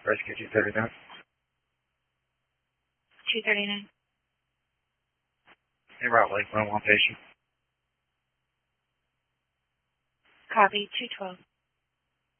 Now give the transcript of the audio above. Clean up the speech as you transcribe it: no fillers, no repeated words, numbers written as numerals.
Rescue 239. 239. Hey, route Lake 101 patient. Copy, 212.